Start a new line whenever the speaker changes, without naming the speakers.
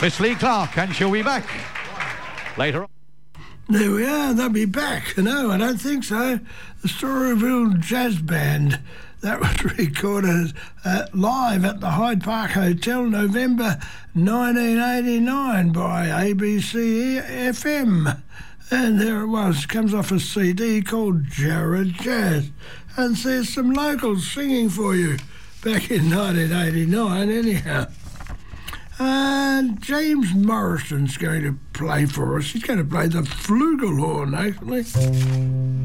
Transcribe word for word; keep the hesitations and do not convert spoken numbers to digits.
Miss Lee Clark, and she'll be back later on.
There we are, they'll be back. No, I don't think so. The Storyville Jazz Band. That was recorded uh, live at the Hyde Park Hotel, November nineteen eighty-nine by A B C F M. And there it was. Comes off a C D called Jarrah Jazz. And there's some locals singing for you back in nineteen eighty-nine anyhow. And James Morrison's going to play for us. He's going to play the flugelhorn, actually.